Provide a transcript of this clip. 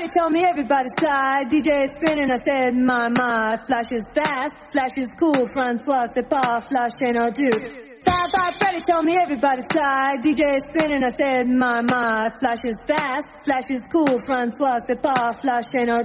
Freddy told me everybody's tired. DJ spinning, I said, my, flash is fast, flash is cool. Francois, c'est pas, flash ain't no do. Bye, Freddy told me everybody's tired. DJ spinning, I said, my, flash is fast, flash is cool. Francois, c'est pas, flash ain't no